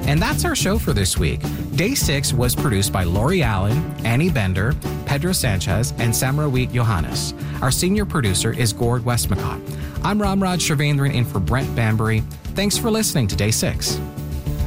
And that's our show for this week. Day 6 was produced by Lori Allen, Annie Bender, Pedro Sanchez, and Samrawit Johannes. Our senior producer is Gord Westmacott. I'm Ramraj Sravendran in for Brent Bambury. Thanks for listening to Day 6.